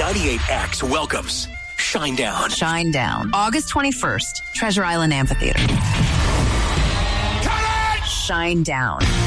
98X welcomes Shinedown. Shinedown, August 21st, Treasure Island Amphitheater. Shinedown.